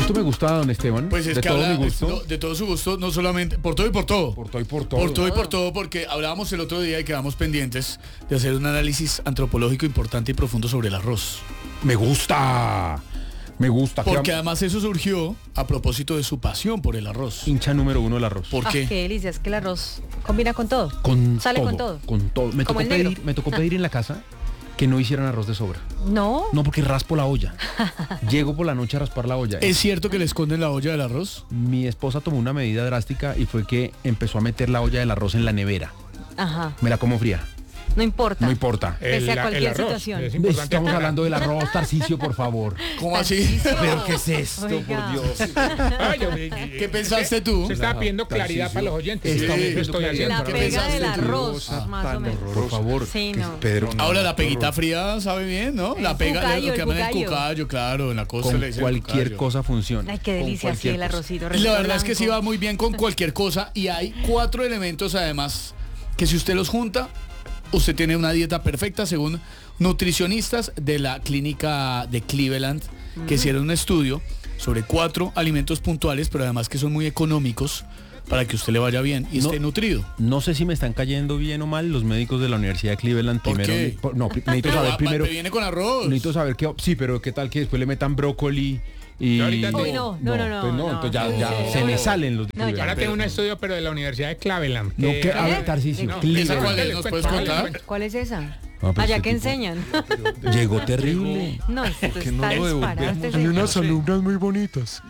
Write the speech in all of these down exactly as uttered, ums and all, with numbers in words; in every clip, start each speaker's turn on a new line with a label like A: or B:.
A: Esto me gusta, don Esteban.
B: Pues es
A: de
B: que
A: todo
B: habla
A: mi gusto.
B: no, de todo su gusto, no solamente por todo y por todo.
A: Por todo y por todo.
B: Por todo y por todo, porque hablábamos el otro día y quedamos pendientes de hacer un análisis antropológico importante y profundo sobre el arroz.
A: Me gusta. Me gusta.
B: Porque además eso surgió a propósito de su pasión por el arroz.
A: Hincha número uno del arroz.
B: ¿Por
C: Ah,
B: qué?
C: qué delicia, es que el arroz combina con todo.
A: Con
C: Sale
A: todo,
C: con todo.
A: Con todo. Me
C: Como
A: tocó,
C: el negro.
A: pedir, me tocó pedir en la casa que no hicieran arroz de sobra.
C: No.
A: No, porque raspo la olla. Llego por la noche a raspar la olla.
B: ¿Es cierto que le esconden la olla del arroz?
A: Mi esposa tomó una medida drástica y fue que empezó a meter la olla del arroz en la nevera.
C: Ajá.
A: Me la como fría.
C: No importa.
A: No importa.
C: Pese a cualquier situación.
D: Es importante.
A: Estamos hablando del arroz, Tarcisio, por favor.
B: ¿Cómo así?
A: ¿Pero qué es esto,
C: Oiga.
A: por Dios?
D: Ay, yo-
B: ¿Qué pensaste tú?
D: Se estaba pidiendo claridad
A: Tarcisio.
D: para los oyentes.
A: Estamos
D: Sí,
A: pidiendo
D: estoy
A: claridad.
D: haciendo.
C: La
B: ¿Qué
C: pega
B: pensaste
C: del
B: tú?
C: arroz,
A: Cosa
C: más o
A: tan
C: menos.
A: Por favor.
C: Sí,
A: que-
C: no.
A: Pedro.
B: Ahora la peguita fría sabe bien, ¿no? La
C: El
B: pega,
C: cucayo,
B: lo que
C: el
B: llaman el
C: cucayo.
B: cucayo, claro, en la costa
A: Con
B: le dicen
A: cualquier
B: cucayo.
A: cosa funciona.
C: Ay, qué
A: Con
C: delicia, sí,
A: cualquier
C: el
A: cosa.
C: arrocito.
B: Y la
C: recito
B: verdad es que sí
C: blanco.
B: va muy bien con cualquier cosa y hay cuatro elementos además que si usted los junta, usted tiene una dieta perfecta según nutricionistas de la clínica de Cleveland que hicieron un estudio sobre cuatro alimentos puntuales, pero además que son muy económicos para que usted le vaya bien y
A: No.
B: esté nutrido.
A: No sé si me están cayendo bien o mal los médicos de la Universidad de Cleveland.
B: ¿Por
A: Primero,
B: qué?
A: por- no, pri- necesito
B: Pero
A: saber
B: va-
A: primero.
B: va- viene con arroz.
A: Necesito saber qué. Sí, pero qué tal que después le metan brócoli y.
D: Yo ahorita
C: Uy, no, no, no, no,
A: pues
C: no,
A: entonces ya,
C: no,
A: ya
C: no,
A: se
C: no,
A: me
C: no.
A: salen los de
C: No, ya.
A: Cleveland.
D: Ahora tengo un estudio, pero de la Universidad de Cleveland.
A: No, que a
C: ¿Eh?
A: ver, Tarcisio,
D: No,
A: Cleveland.
B: ¿esa cuál es?
D: Les
B: ¿Nos
D: cuento,
B: puedes
D: les
B: contar?
D: cuento.
C: ¿Cuál es esa?
A: Ah, pero
C: Allá
A: este
C: que
A: tipo-
C: enseñan.
A: Llegó terrible.
C: No, esto está
E: no lo
C: disparado.
E: devolvemos.
C: este
E: Hay
C: señor.
E: unas alumnas muy bonitas.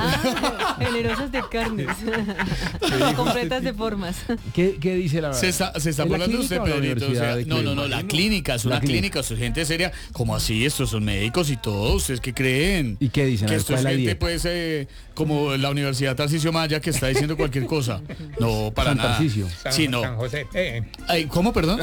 C: Ah, generosas de carnes. Completas de formas.
A: ¿Qué, qué dice la
B: Se está, se está
A: ¿Es la
B: burlando usted,
A: clínica o la
B: Pedrito. O
A: Universidad
B: sea,
A: de
B: no, no, no,
A: Cleveland?
B: la clínica, es
A: La
B: una
A: clínica.
B: clínica, es gente seria. ¿Cómo así? Estos son médicos y todo. ¿Ustedes qué creen?
A: ¿Y qué dicen? A
B: Que
A: ver,
B: esto
A: ¿cuál
B: es
A: es la
B: gente,
A: dieta?
B: pues, eh, como la Universidad Tarcisio Maya que está diciendo cualquier cosa. No, para
A: San
B: nada.
A: Tarcisio.
D: San,
B: Sí, no.
D: San José. Eh,
B: Ay, ¿cómo, perdón?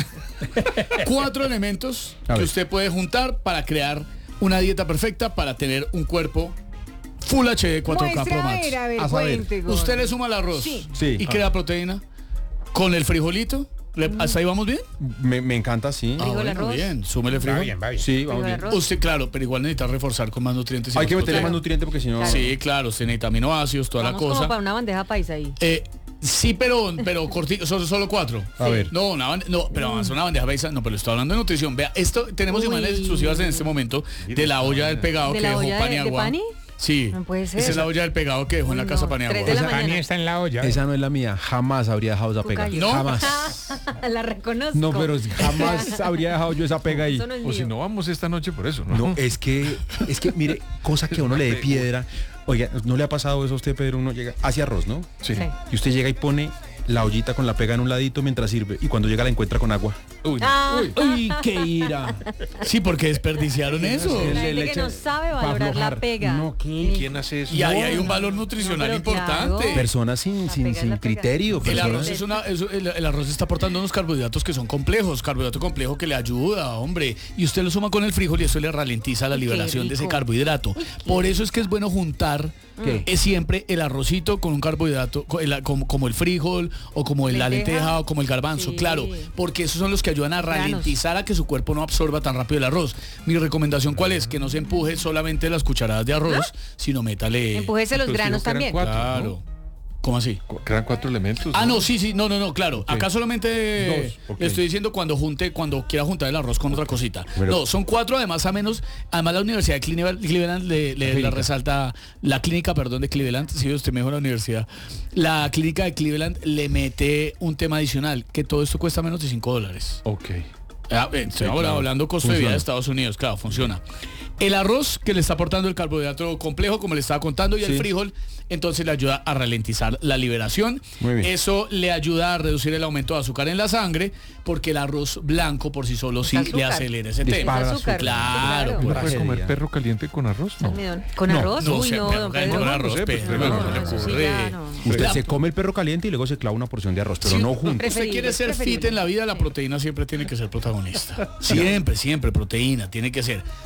B: Cuatro elementos
A: A
B: que
A: ver.
B: usted puede juntar para crear una dieta perfecta para tener un cuerpo Full H D cuatro K Pro Max.
C: a ver,
A: A saber.
C: cuente, gordo.
B: Usted le suma el arroz
C: Sí.
A: Sí.
B: y crea proteína con el frijolito. Le- ¿Hasta ahí vamos bien?
A: Me, me encanta, sí.
B: Ah,
C: Frijol,
B: bueno,
C: arroz.
B: bien. Súmele
D: va
B: frijol.
D: bien, va bien.
A: Sí, vamos
C: Frijol,
A: bien.
C: arroz.
B: Usted, claro, pero igual necesita reforzar con más nutrientes. y
A: Hay
B: más
A: que meterle
B: proteína.
A: más nutriente porque si no.
B: Sí, claro, usted necesita aminoácidos, toda
C: Vamos
B: la
C: como
B: cosa.
C: para una bandeja paisa ahí.
B: Eh, sí, pero, pero cortito, solo, solo cuatro.
A: A ver.
B: No, una bande- no, pero vamos a una bandeja paisa. No, pero estoy hablando de nutrición. Vea, esto tenemos
C: Uy.
B: imágenes exclusivas en este momento de la olla del pegado
C: ¿De
B: que
C: la
B: dejó
C: olla de- de
B: Paniagua.
C: Pani?
B: Sí,
C: No puede ser.
B: esa es la olla del pegado que dejó en la
C: Uy,
B: casa
C: no,
B: Paniagua.
C: tres de la
D: Esa
C: mañana.
D: Pani está en la olla.
A: Esa no es la mía. Jamás habría dejado esa pega.
C: Cucayo.
B: ¿No?
A: Jamás.
C: La reconozco.
A: No, pero jamás habría dejado yo esa pega ahí.
C: Eso no es
E: O si
C: mío.
E: no, vamos esta noche por eso, ¿no?
A: No, es que, es que, mire, cosa que a uno le dé piedra. Oiga, ¿no le ha pasado eso a usted, Pedro? Uno llega, hace arroz, ¿no?
E: Sí.
C: Sí.
A: Y usted llega y pone la ollita con la pega en un ladito mientras sirve. Y cuando llega la encuentra con agua.
E: Uy, no.
C: Ah,
A: ¡Uy, qué ira!
B: Sí, porque desperdiciaron eso.
C: la
A: Le-
C: gente
A: le
C: que
A: echa-
C: no sabe
A: pa'
C: valorar la
A: aflojar.
C: pega.
A: No, ¿qué?
C: Ni-
E: ¿Quién hace eso?
B: Y ahí hay un valor nutricional
C: No, pero
B: importante.
C: claro.
A: Personas sin,
C: La
A: sin,
C: pega es
A: sin
C: la pega.
A: criterio.
B: El
A: personas-
B: arroz, es una, es- el, el arroz está aportando unos carbohidratos que son complejos, carbohidrato complejo que le ayuda, hombre. Y usted lo suma con el frijol y eso le ralentiza la
C: Qué
B: liberación de ese
C: rico.
B: carbohidrato. Por eso es que es bueno juntar
A: ¿Qué?
B: es siempre el arrocito con un carbohidrato, co- el- como, como el frijol o como el- la
C: Lenteja.
B: lenteja o como el garbanzo,
C: Sí.
B: claro. Porque esos son los que ayudan a
C: Granos.
B: ralentizar a que su cuerpo no absorba tan rápido el arroz. Mi recomendación, ¿cuál es? Que no se empuje solamente las cucharadas de arroz, sino métale...
C: Empujese los
E: Pero
C: granos
E: digo que eran
C: también.
E: cuatro.
B: Claro. ¿Cómo así?
E: Cu- Crean cuatro elementos.
B: Ah, no, sí, sí, no, no, no, claro.
E: Ok.
B: Acá solamente
E: Dos, ok.
B: le estoy diciendo cuando junte, cuando quiera juntar el arroz con otra cosita.
A: Pero-
B: no, son cuatro, además a menos, además la Universidad de Cleveland, Cleveland le, le-
A: Clínica.
B: la resalta, la clínica, perdón, de Cleveland, si usted me dijo la universidad, la clínica de Cleveland le mete un tema adicional, que todo esto cuesta menos de cinco dólares.
E: Ok.
B: Ah, eh, Estoy ahora
A: claro.
B: hablando costo de vida
A: Funciona.
B: de Estados Unidos, claro, funciona. El arroz que le está aportando el carbohidrato complejo, como le estaba contando, y el
A: Sí.
B: frijol, entonces le ayuda a ralentizar la liberación.
A: Muy bien.
B: Eso le ayuda a reducir el aumento de azúcar en la sangre, porque el arroz blanco por sí solo sí
C: azúcar.
B: le acelera ese
A: Dispara
B: tema.
C: Es
A: el
C: azúcar.
B: Claro,
C: sí,
E: ¿Uno
B: Por
E: puede comer
A: tragedia.
E: perro caliente con arroz? No.
C: Almidón. ¿Con
A: No,
C: arroz?
B: No,
C: Uy,
B: sé,
C: no,
B: pero
C: don
B: que no
C: Pedro.
B: con arroz,
E: No sé, pues,
B: pero
E: pero
B: no,
E: no,
B: le
C: eso sí
B: ocurre.
C: ya no.
A: Usted
B: La-
A: se come el perro caliente y luego se clava una porción de arroz, pero
B: Sí.
A: no juntos.
B: Usted
C: Preferible,
B: quiere ser fit
C: preferible.
B: en la vida, la proteína siempre tiene que ser protagonista. Siempre, siempre proteína, tiene que ser.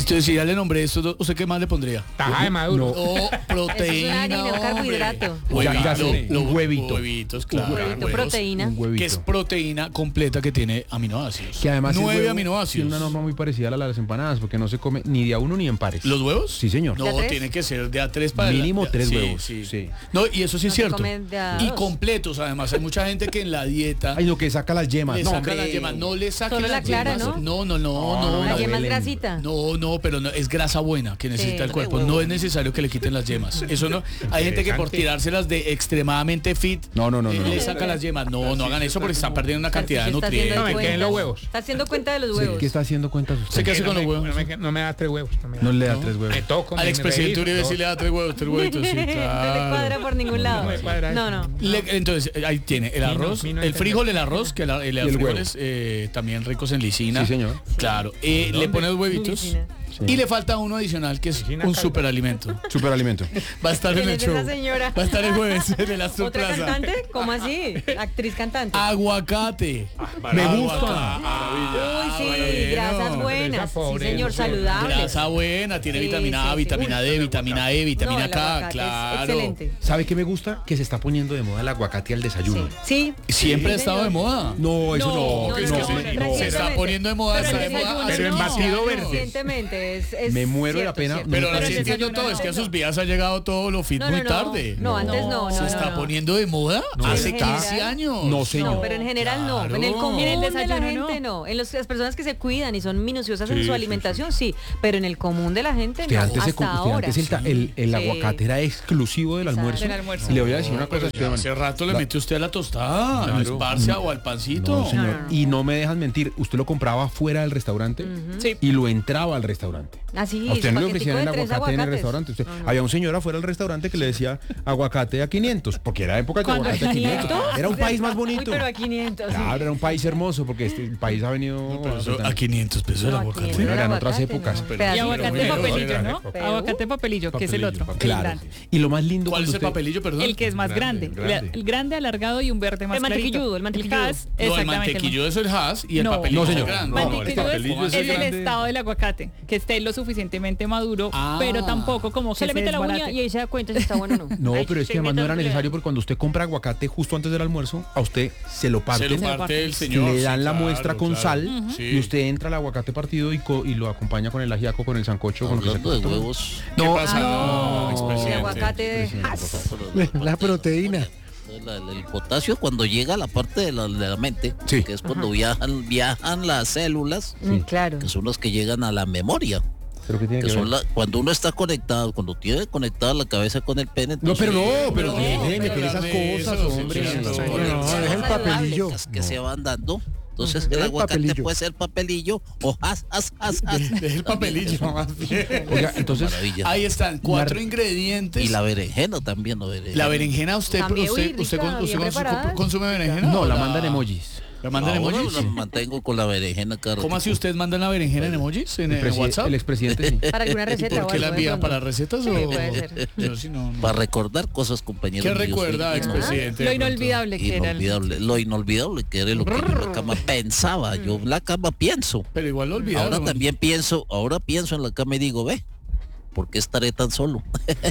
B: Entonces, si ya le nombré esto, ¿usted qué más le pondría?
D: Taja de maduro.
B: O proteína,
C: harina, un
B: hombre.
C: carbohidrato.
B: Huevito,
A: Ya sé,
B: lo-
A: un huevito.
B: Huevitos, claro.
C: Huevito,
B: huevos,
C: proteína.
A: Un huevito.
B: Que es proteína completa que tiene aminoácidos.
A: Que además el
B: Nueve
A: huevo
B: aminoácidos.
A: tiene una norma muy parecida a la de las empanadas, porque no se come ni de a uno ni en pares.
B: ¿Los huevos?
A: Sí, señor.
B: No,
C: ¿De a tres?
B: tiene que ser de a tres para
A: Mínimo
B: adelante.
A: tres
B: Sí,
A: huevos,
B: Sí.
A: sí.
B: No, y eso sí es
C: No se
B: cierto.
C: come de a
B: Y
C: dos.
B: completos, además. Hay mucha gente que en la dieta
A: Ay, no, que saca las yemas.
B: le
A: No,
B: saca
A: hombre.
B: las yemas. No le saca
C: Solo la
B: las
C: clara,
B: yemas.
C: ¿no?
B: No, no, no,
A: No,
B: no.
C: La
A: no,
C: yema es
A: Belén.
C: grasita.
B: No, no, pero no, es grasa buena que necesita
C: Sí.
B: el cuerpo. No es necesario que le quiten las yemas. Eso no. Hay gente que por
D: Interesante.
B: tirárselas de extremadamente fit
A: No, no, no,
B: eh,
A: no.
B: le saca las yemas. No, no hagan eso porque están perdiendo una cantidad de
C: Tarcisio está haciendo
B: nutrientes.
D: No, me queden
C: cuentas.
D: los huevos.
C: Está haciendo cuenta de los
A: Sí,
C: huevos.
A: ¿qué está haciendo cuentas
B: ¿Usted
A: usted?
B: qué hace
D: no
B: con los
D: me-
B: huevos?
D: No, me, no me da tres huevos. No me da.
A: No le da
B: No.
A: tres huevos.
D: Me toco,
B: Al
D: me
B: expresidente
D: reviso,
B: Uribe sí
D: todo.
B: le da tres huevos, tres huevitos, sí,
C: No te
B: claro.
C: cuadra por ningún lado.
D: No me cuadra
C: No,
D: eso.
C: no.
B: Le- entonces, eh, ahí tiene el
D: Vino,
B: arroz,
D: vino
B: el
D: entender.
B: frijol, el arroz, que la- el,
A: el
B: frijoles eh, también ricos en lisina.
A: Sí, señor.
B: Claro. Eh, le pone los huevitos.
C: Lisina.
B: Y le falta uno adicional que es
D: Lisina
B: un
D: calva.
B: superalimento.
A: Superalimento.
B: Va a estar en
C: ¿Quién
B: el
C: es
B: show.
C: esa señora?
B: Va a estar el jueves en el Astor
C: ¿Otra
B: Plaza.
C: cantante? ¿Cómo así? Actriz cantante.
B: Aguacate.
A: Me
B: Aguacate.
A: gusta.
C: Uy, sí,
B: bueno.
C: grasas buenas.
D: Esa
C: Sí,
D: pobre,
C: señor,
D: no sé.
C: saludable.
B: Grasa buena, tiene
C: Sí,
B: vitamina A,
C: sí, sí.
B: vitamina
C: Uy,
B: D, vitamina E, vitamina
C: No, el
B: K,
C: aguacate es
B: claro.
C: excelente.
A: ¿Sabe qué me gusta? Que se está poniendo de moda el aguacate al desayuno.
C: Sí.
B: Siempre ha
C: Sí,
B: estado de
C: señor.
B: moda.
A: No, eso no.
C: No,
B: Porque
C: no,
B: es que
C: no,
B: se-
C: no,
B: se, está
C: recientemente.
B: poniendo de moda,
C: Pero
B: está
C: el
B: de moda.
C: desayuno
B: hace
D: Pero en
B: muchos
D: batido
B: años.
D: verde.
C: Recientemente es, es
A: Me muero de la
C: cierto,
A: pena.
C: cierto.
B: Pero ahora
C: Pero
B: sí
C: el
B: entiendo
C: desayuno
B: todo, es que a
C: no.
B: sus vidas ha llegado todo lo fit
C: No,
B: muy
C: no, no.
B: tarde.
C: No, antes no, no,
B: ¿Se
C: no,
B: está
C: no.
B: poniendo de moda? Hace
C: En
B: quince
C: general.
B: años.
A: No, señor.
C: No, pero en general no. En el
B: Claro.
C: común
B: En
F: el
C: de la
F: desayuno,
C: gente
F: no.
C: no. En los- las personas que se cuidan y son minuciosas en
A: Sí,
C: su
A: sí,
C: alimentación, sí. Pero en el común de la gente
A: Usted
C: no.
A: antes, se
C: Hasta
A: com- usted
C: ahora.
A: antes el, ta- el- el
C: Sí.
A: aguacate era exclusivo del
C: Exacto.
A: almuerzo.
F: Del almuerzo.
A: Y le voy a decir una cosa, Esteban.
B: Hace rato le
A: La-
B: mete usted a la tostada,
A: Claro.
B: al esparcia o al pancito.
A: No, señor.
C: No, no, no.
A: Y no me dejan mentir, usted lo compraba fuera del restaurante
F: Sí.
A: y lo entraba al restaurante.
C: Así,
A: A usted
C: su
A: no le
C: paquetico
A: ofrecían
C: de
A: el
C: tres
A: aguacate en el
C: aguacates.
A: restaurante. Usted-
C: No, no.
A: Había un señor afuera del restaurante que le decía aguacate a quinientos, porque era época de
F: ¿Cuándo?
A: aguacate a quinientos.
C: ¿quinientos?
A: Era un país más
C: Uy,
A: bonito.
C: pero a quinientos. sí.
A: Claro, era un país hermoso porque este el país ha venido
B: Pero eso,
A: pues,
B: a quinientos pesos el
C: No, a
B: aguacate.
C: quinientos
A: Bueno,
C: el
A: eran otras
C: aguacate,
A: épocas,
C: no.
A: pero-
F: Y
C: Pedacito.
F: aguacate
B: Pero bueno,
F: papelillo,
B: era
F: ¿no?
C: época.
F: Aguacate papelillo, que es el otro. el
A: Claro.
F: grande.
A: Y lo más lindo
B: ¿Cuál es
A: cuando
B: el
A: usted-
B: papelillo, perdón?
F: El que es más
A: Grande,
F: grande.
A: el grande.
F: El grande alargado y un verde más
C: El mantequilludo,
F: clarito.
C: el mantequilludo.
F: Hass,
B: No, el
F: exactamente.
B: mantequillo es el Haas y el
F: No.
B: papelillo
A: No,
B: es el
A: señor.
B: grande.
A: No,
F: Mantequillo
A: el
F: es,
A: papelillo
F: es
A: es
F: el
A: grande.
F: estado del aguacate, que esté lo suficientemente maduro,
B: Ah.
F: pero tampoco como que
C: Se le mete la uña
F: desbarate.
C: y ahí se da cuenta si está bueno o no.
A: No,
C: Ay,
A: pero es
C: se
A: que además
C: mete
A: no era
C: un
A: necesario porque cuando usted compra aguacate justo antes del almuerzo, a usted se lo
B: Se
A: parten,
B: lo
F: lo
B: parte
F: parte.
B: el señor.
A: le dan
B: sí,
A: la
B: claro,
A: muestra con
B: claro.
A: sal
B: Sí.
A: y usted entra al aguacate partido y, co- y lo acompaña con el ajiaco, con el sancocho, con lo que se
G: Hablando de
A: coma.
G: huevos,
B: ¿Qué
A: No,
B: pasa?
C: Ah,
B: No,
C: El
B: expresidente.
C: aguacate de
A: Presidente,
C: Hass.
A: por favor.
G: pero la
E: La
G: parte-
E: proteína.
G: la- la- el potasio cuando llega a la parte de la, de la mente,
A: Sí.
G: que es cuando viajan, viajan las células,
C: Mm, claro.
G: que son las que llegan a la memoria,
A: ¿Pero qué tiene
G: que
A: que
G: son
A: ver?
G: la, cuando uno está conectado, cuando tiene conectada la cabeza con el pene,
A: No, pero no, pero
B: No,
A: déjeme
B: pero
A: meter esas
B: hablar de
A: cosas,
B: eso,
A: hombre.
B: sí, sí, sí.
E: No, deja el papelillo.
G: las que se van dando. Entonces el
E: El
G: aguacate
E: papelillo.
G: puede ser papelillo o as, as, as, as.
B: Es el papelillo. más bien.
A: Oiga, entonces,
G: Maravilla.
B: Ahí están, cuatro
A: Mar-
B: ingredientes.
G: Y la berenjena también, la berenjena.
B: La berenjena, usted,
C: También,
B: usted,
C: uy,
B: usted,
C: rica,
B: con- usted
C: bien
B: consu-
C: preparada.
B: consume berenjena.
A: no,
B: o
A: la mandan emojis.
B: ¿La mandan
G: Ahora
B: emojis?
G: la mantengo con la berenjena, caro.
B: ¿Cómo así usted manda la berenjena en emojis? ¿En,
A: El,
B: en
A: presi-
B: WhatsApp?
A: el expresidente sí.
C: Para alguna
B: ¿Y
C: receta
B: por
C: o
B: qué la
C: algo de
B: envía?
C: pronto.
B: ¿Para recetas
C: Sí,
B: o...?
C: puede ser.
B: Yo sí no, no.
G: Para recordar cosas, compañeros.
B: ¿Qué
G: míos,
B: recuerda,
G: sí.
B: expresidente?
F: Lo
B: de pronto?
F: inolvidable que era. el-
G: Inolvidable, lo inolvidable que era lo que yo en la cama pensaba. Yo en la cama pienso.
B: Pero igual lo olvidaron.
G: Ahora también pienso, ahora pienso en la cama y digo, ve, ¿por qué estaré tan solo?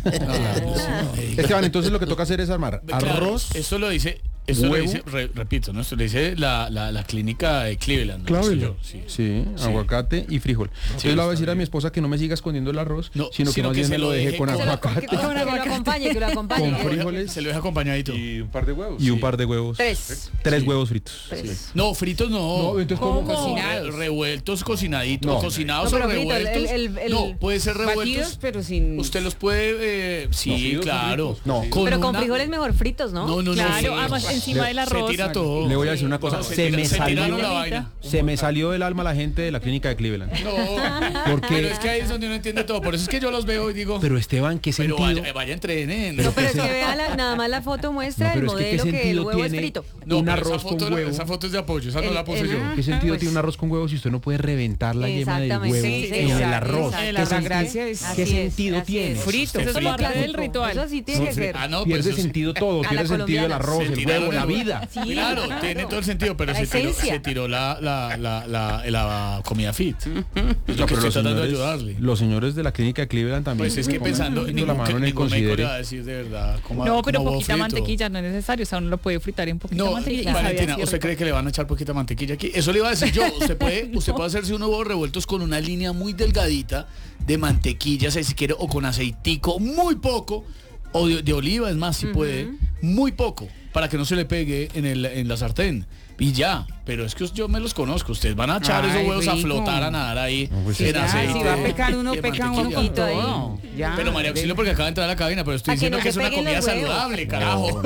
A: Esteban, entonces lo que toca hacer es armar
B: Claro,
A: arroz.
B: Esto lo dice, esto lo
A: huevo.
B: dice, re- repito, ¿no? Esto lo dice la, la, la clínica de Cleveland. ¿no?
E: Cleveland.
B: Yo, sí.
A: Sí, aguacate y frijol. Entonces le voy a
B: está
A: decir a mi
B: bien.
A: esposa que no me siga escondiendo el arroz,
B: No,
A: sino que
B: sino
A: más
B: que
A: bien
B: se
A: me
B: lo
A: lo deje
B: deje
A: con
B: con-
C: Que lo-
A: aguacate.
C: que, que lo acompañe, que lo acompañe.
A: Con frijoles.
B: Se lo deja acompañadito.
E: Y un par de huevos.
A: Y un par de huevos.
C: Tres.
A: Tres
B: Sí.
A: huevos fritos.
C: Tres.
B: No, fritos no.
A: No, entonces ¿cómo?
F: ¿Cómo?
B: Cocinados. Revueltos, cocinaditos,
A: No.
B: cocinados
C: No,
B: o
C: pero frito, el-
B: revueltos.
C: el- el-
B: no, puede ser revueltos.
C: Batidos, pero sin...
B: Usted los puede, eh, sí,
A: Cocidos o
B: claro.
A: fritos. No.
C: Pero con
B: una-
C: frijoles mejor fritos, ¿no?
B: No, no, no.
F: Claro,
B: sí.
F: además encima del
B: Se
F: arroz.
B: tira todo.
A: Le voy a decir una cosa,
B: No,
A: se
B: tira-
A: me
B: se
A: salió-
B: tiraron la vaina.
A: Se me salió del alma la gente de la clínica de Cleveland.
B: No,
A: Porque-
B: pero es que ahí es donde uno entiende todo. Por eso es que yo los veo y digo, pero,
A: Pero Esteban, ¿qué sentido?
B: vaya, vaya, entrenen.
C: No, pero es que vea la- nada más la foto muestra
A: No,
C: el
A: pero es que ¿qué
C: modelo que, el
A: sentido
C: huevo es
A: tiene?
C: frito.
B: No,
A: un
B: pero
A: arroz
B: esa foto,
A: con huevo.
B: esa foto es de apoyo, esa no
C: El-
B: la puse
C: el-
B: yo.
A: ¿Qué sentido
C: Pues-
A: tiene un arroz con huevos si usted no puede reventar la yema del huevo
C: Exactamente, sí,
A: en el
C: exacto,
A: arroz?
C: exacto.
F: El
A: ¿Qué,
F: arroz.
A: sentido-
C: Gracia es-
A: ¿qué
C: así es,
A: sentido
C: así
A: tiene?
C: es.
F: Frito,
B: Usted
F: eso es
B: frito.
F: parte del
C: clásico.
F: ritual.
C: Eso sí tiene que ser.
B: Ah, no,
A: Pierde
B: pues eso sí.
A: sentido todo,
C: A la
A: pierde sentido el
C: colombiana.
A: arroz,
B: Se
A: el
B: tira quitaron
A: como la
B: el-
A: vida.
C: Sí,
B: Claro,
C: claro.
B: tiene todo el sentido, pero
C: La
B: se tiró,
C: esencia.
B: se tiró la, la, la, la, la comida fit. Es lo
A: No,
B: que
A: pero
B: estoy
A: los
B: tratando de
A: señores,
B: ayudarle.
A: los señores de la clínica de Cleveland también.
B: Pues es que
A: comen
B: pensando,
A: la
B: ningún,
A: mano en el
B: ningún médico le
A: considere.
B: va a decir de verdad. Coma,
F: No, pero
B: coma huevo
F: poquita
B: frito.
F: mantequilla no es necesario, o sea, uno lo puede fritar en poquita
B: No,
F: mantequilla. y
C: claro.
F: sabe
B: Valentina,
F: así
B: ¿usted
F: rico.
B: cree que le van a echar poquita mantequilla aquí? Eso le iba a decir yo. Usted puede, usted puede hacerse unos huevos revueltos con una línea muy delgadita de mantequilla, si quiere, o con aceitico, muy poco, o de, de oliva, es más, si puede, muy poco, para que no se le pegue en, el, en la sartén. Y ya, pero es que yo me los conozco. Ustedes van a echar
H: Ay,
B: esos huevos a
H: rico.
B: flotar, a nadar ahí
A: No, pues
B: en
A: sí,
H: Ya,
B: aceite.
H: si va a pecar uno,
B: y en
H: peca un
B: mantequilla.
C: poquito ahí.
H: todo. Ya.
B: Pero María Auxilio, porque acaba de entrar a la cabina, pero estoy
C: Pa' que
B: diciendo
C: no
B: que,
C: se
B: es una
C: peguen
B: comida
C: los huevos.
B: saludable, carajo.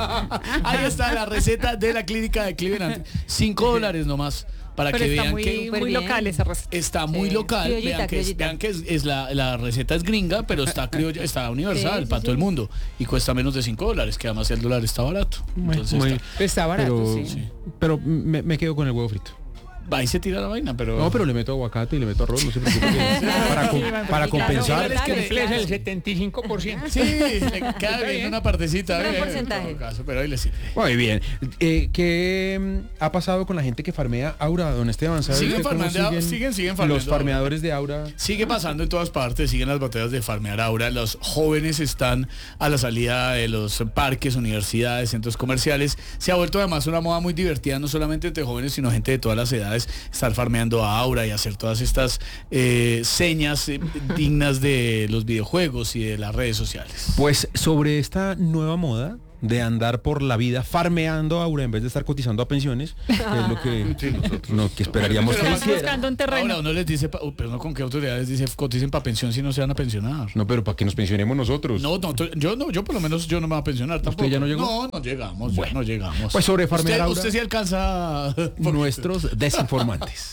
B: Ahí está la receta de la clínica de Cleveland. Cinco dólares nomás, para
F: Pero
B: que
F: está
B: vean
F: muy,
B: que
C: Súper
F: muy
C: bien.
F: local esa receta.
B: está muy
C: Sí.
B: local.
C: Criollita,
B: vean que, es,
C: criollita.
B: vean que es, es la, la receta es gringa, pero está criolla, está universal
C: Sí, sí,
B: para todo el
C: sí.
B: mundo. Y cuesta menos de cinco dólares, que además el dólar está barato.
A: Muy-
B: Entonces
A: muy-
B: está-
H: Está barato,
A: pero,
H: sí.
A: pero me, me quedo con el huevo frito.
B: ahí se tira la vaina, pero...
A: No, pero le meto aguacate y le meto arroz, no se preocupe. que- para, com- para compensar.
B: Igual es que
H: Cumple el setenta y cinco por ciento.
B: Sí, le cae bien una partecita.
C: Un gran
B: eh, en
C: porcentaje.
B: todo caso, pero ahí le sirve.
A: Muy bien. Eh, ¿Qué mm, ha pasado con la gente que farmea Aura, don Esteban? ¿Sabe
B: Siguen
A: usted cómo
B: farmeando- siguen- siguen farmeando
A: los farmeadores de Aura?
B: Sigue pasando en todas partes, siguen las batallas de farmear ahora. Los jóvenes están a la salida de los parques, universidades, centros comerciales. Se ha vuelto además una moda muy divertida, no solamente entre jóvenes, sino gente de todas las edades, estar farmeando a Aura y hacer todas estas eh, señas eh, dignas de los videojuegos y de las redes sociales.
A: Pues sobre esta nueva moda de andar por la vida farmeando Aura en vez de estar cotizando a pensiones, que es lo que, no, que esperaríamos que
B: Pero
F: Estás
A: hiciera.
F: buscando un terreno.
B: Ahora uno les dice, pa- uh, pero no con qué autoridades dice coticen para pensión si no se van a pensionar.
A: No, pero para que nos pensionemos nosotros.
B: No, no, to- yo no, yo por lo menos yo no me voy a pensionar tampoco.
A: ya no llegó?
B: No, no llegamos, ya
A: Bueno.
B: no llegamos.
A: Pues sobre farmear
B: usted,
A: Aura-
B: usted sí alcanza por-
A: Nuestros desinformantes.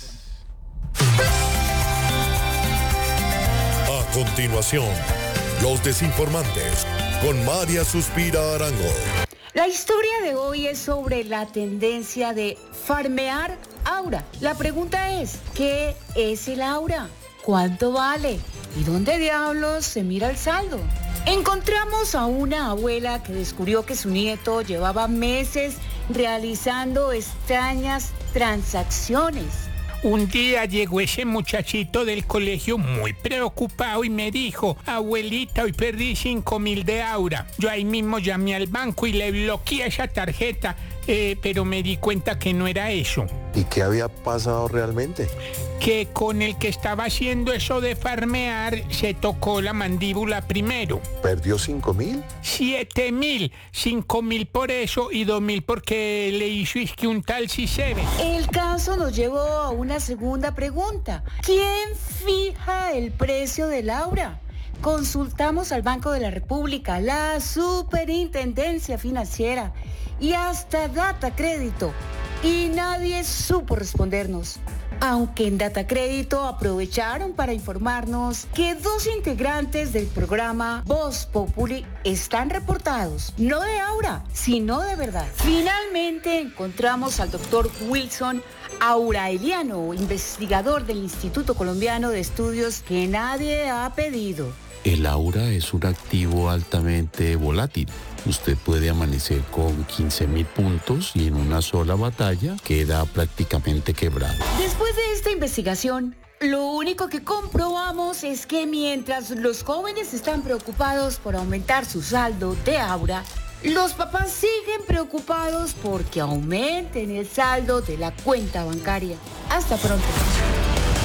I: A continuación, los desinformantes con María Suspira Arango.
J: La historia de hoy es sobre la tendencia de farmear Aura. La pregunta es, ¿qué es el Aura? ¿Cuánto vale? ¿Y dónde diablos se mira el saldo? Encontramos a una abuela que descubrió que su nieto llevaba meses realizando extrañas transacciones.
D: Un día llegó ese muchachito del colegio muy preocupado y me dijo, abuelita, hoy perdí cinco mil de Aura. Yo ahí mismo llamé al banco y le bloqueé esa tarjeta, eh, pero me di cuenta que no era eso.
K: ¿Y qué había pasado realmente?
D: Que con el que estaba haciendo eso de farmear se tocó la mandíbula primero.
K: ¿Perdió cinco mil?
D: Siete mil, cinco mil por eso y dos mil porque le hizo es que un tal Cisebe.
J: El caso nos llevó a una segunda pregunta. ¿Quién fija el precio del Aura? Consultamos al Banco de la República, la Superintendencia Financiera y hasta Data Crédito. Y nadie supo respondernos. Aunque en Data Crédito aprovecharon para informarnos que dos integrantes del programa Voz Populi están reportados, no de Aura, sino de verdad. Finalmente encontramos al doctor Wilson Auraeliano, investigador del Instituto Colombiano de Estudios que nadie ha pedido.
L: El Aura es un activo altamente volátil. Usted puede amanecer con quince mil puntos y en una sola batalla queda prácticamente quebrado.
J: Después de esta investigación, lo único que comprobamos es que mientras los jóvenes están preocupados por aumentar su saldo de Aura, los papás siguen preocupados porque aumenten el saldo de la cuenta bancaria. Hasta pronto.